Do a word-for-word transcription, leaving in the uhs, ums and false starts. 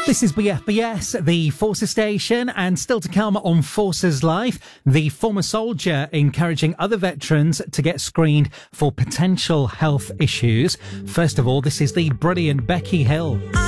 This is B F B S, the Forces station, and still to come on Forces Life, the former soldier encouraging other veterans to get screened for potential health issues. First of all, this is the brilliant Becky Hill.